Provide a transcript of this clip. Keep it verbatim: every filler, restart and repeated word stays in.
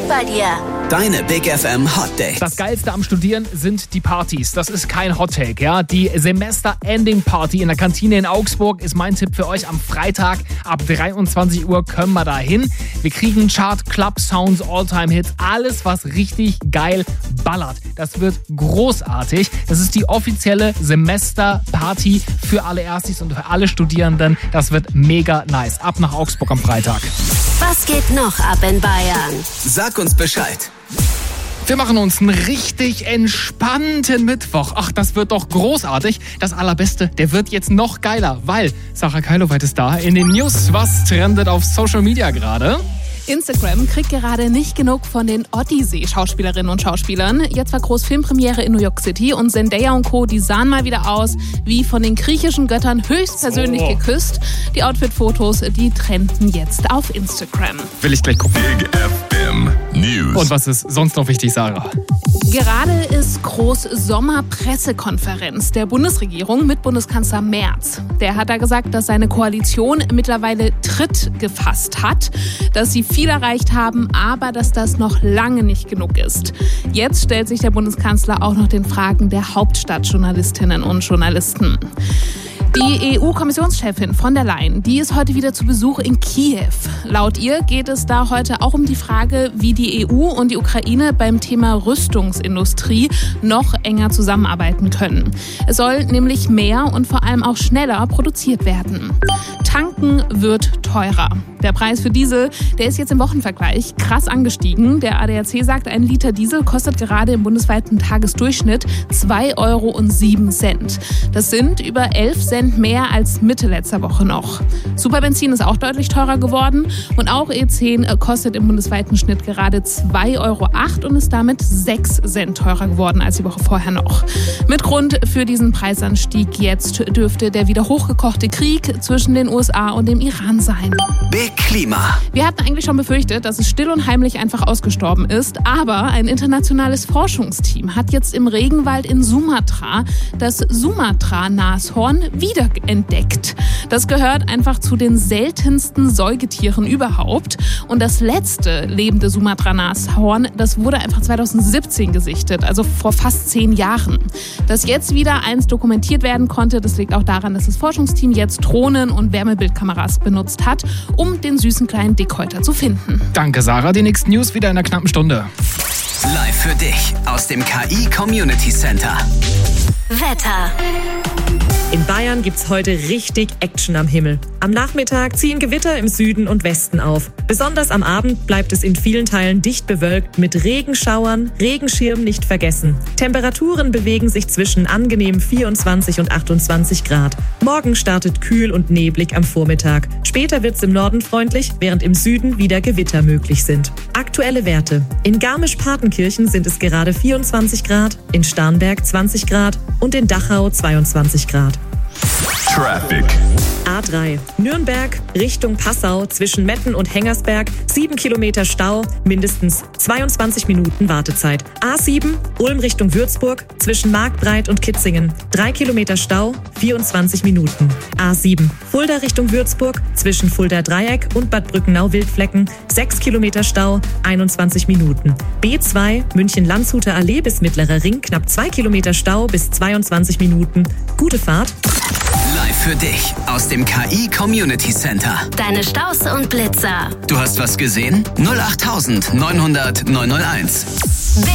geht bei dir? Deine Big F M Hot Dates. Das Geilste am Studieren sind die Partys. Das ist kein Hot Take, ja. Die Semester-Ending-Party in der Kantine in Augsburg ist mein Tipp für euch am Freitag. Ab dreiundzwanzig Uhr können wir da hin. Wir kriegen Chart, Club, Sounds, All-Time-Hits, alles, was richtig geil ballert. Das wird großartig. Das ist die offizielle Semester-Party für alle Erstis und für alle Studierenden. Das wird mega nice. Ab nach Augsburg am Freitag. Was geht noch ab in Bayern? Sag uns Bescheid. Wir machen uns einen richtig entspannten Mittwoch. Ach, das wird doch großartig. Das Allerbeste, der wird jetzt noch geiler, weil Sarah Keiloweit ist da in den News. Was trendet auf Social Media gerade? Instagram kriegt gerade nicht genug von den Odyssee-Schauspielerinnen und Schauspielern. Jetzt war Großfilmpremiere in New York City und Zendaya und Co., die sahen mal wieder aus wie von den griechischen Göttern höchstpersönlich so. geküsst. Die Outfit-Fotos, die trenden jetzt auf Instagram. Will ich gleich gucken. Big F M News. Und was ist sonst noch wichtig, Sarah? Gerade ist Groß-Sommer-Pressekonferenz der Bundesregierung mit Bundeskanzler Merz. Der hat da gesagt, dass seine Koalition mittlerweile Tritt gefasst hat, dass sie viel erreicht haben, aber dass das noch lange nicht genug ist. Jetzt stellt sich der Bundeskanzler auch noch den Fragen der Hauptstadtjournalistinnen und Journalisten. Die E U-Kommissionschefin von der Leyen, die ist heute wieder zu Besuch in Kiew. Laut ihr geht es da heute auch um die Frage, wie die E U und die Ukraine beim Thema Rüstungsindustrie noch enger zusammenarbeiten können. Es soll nämlich mehr und vor allem auch schneller produziert werden. Tanken wird teurer. Der Preis für Diesel, der ist jetzt im Wochenvergleich krass angestiegen. Der A D A C sagt, ein Liter Diesel kostet gerade im bundesweiten Tagesdurchschnitt zwei Euro und sieben Cent. Das sind über elf Cent mehr als Mitte letzter Woche noch. Superbenzin ist auch deutlich teurer geworden und auch E zehn kostet im bundesweiten Schnitt gerade zwei Euro acht und ist damit sechs Cent teurer geworden als die Woche vorher noch. Mit Grund für diesen Preisanstieg jetzt dürfte der wieder hochgekochte Krieg zwischen den U S A und dem Iran sein. Big Klima. Wir hatten eigentlich schon befürchtet, dass es still und heimlich einfach ausgestorben ist, aber ein internationales Forschungsteam hat jetzt im Regenwald in Sumatra das Sumatra-Nashorn wiederentdeckt. Das gehört einfach zu den seltensten Säugetieren überhaupt und das letzte lebende Sumatra-Nashorn, das wurde einfach zweitausendsiebzehn gesichtet, also vor fast zehn Jahren. Dass jetzt wieder eins dokumentiert werden konnte, das liegt auch daran, dass das Forschungsteam jetzt Drohnen und Wärmebildkameras benutzt hat, um den süßen kleinen Dickhäuter zu finden. Danke, Sarah. Die nächsten News wieder in einer knappen Stunde. Live für dich aus dem K I Community Center. Wetter. In Bayern gibt's heute richtig Action am Himmel. Am Nachmittag ziehen Gewitter im Süden und Westen auf. Besonders am Abend bleibt es in vielen Teilen dicht bewölkt mit Regenschauern, Regenschirm nicht vergessen. Temperaturen bewegen sich zwischen angenehm vierundzwanzig und achtundzwanzig Grad. Morgen startet kühl und neblig am Vormittag. Später wird's im Norden freundlich, während im Süden wieder Gewitter möglich sind. Aktuelle Werte. In Garmisch-Partenkirchen sind es gerade vierundzwanzig Grad, in Starnberg zwanzig Grad und in Dachau zweiundzwanzig Grad. Traffic. A drei. Nürnberg Richtung Passau zwischen Metten und Hengersberg. sieben Kilometer Stau, mindestens zweiundzwanzig Minuten Wartezeit. A sieben. Ulm Richtung Würzburg zwischen Marktbreit und Kitzingen. drei Kilometer Stau, vierundzwanzig Minuten. A sieben. Fulda Richtung Würzburg zwischen Fulda Dreieck und Bad Brückenau-Wildflecken. sechs Kilometer Stau, einundzwanzig Minuten. B zwei. München-Landshuter Allee bis Mittlerer Ring. Knapp zwei Kilometer Stau bis zweiundzwanzig Minuten. Gute Fahrt. Live für dich aus dem K I Community Center. Deine Staus und Blitzer. Du hast was gesehen? null acht neunhundert neunhunderт neunhunderteins.